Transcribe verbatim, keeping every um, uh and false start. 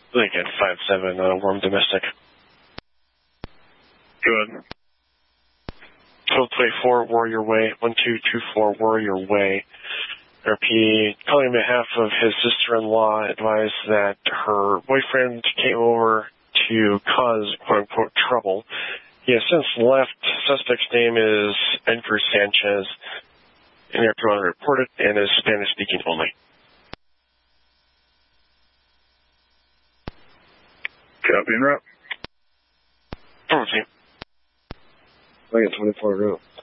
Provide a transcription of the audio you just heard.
Lincoln five seven, uh, warm domestic. Good. twelve twenty-four, Warrior Way, one two two four Warrior Way. R P, calling on behalf of his sister-in-law, advised that her boyfriend came over to cause quote-unquote trouble. He has since left. Suspect's name is Edgar Sanchez. And you have to report it, and is Spanish-speaking only. Copy and route. Over to you. I got twenty-four route.